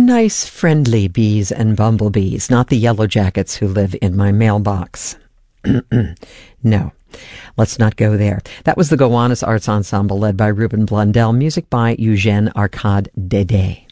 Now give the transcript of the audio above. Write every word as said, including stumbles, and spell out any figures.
Nice, friendly bees and bumblebees, not the yellow jackets who live in my mailbox. No, let's not go there. That was the Gowanus Arts Ensemble led by Ruben Blundell, music by Eugène Arcade Dédé.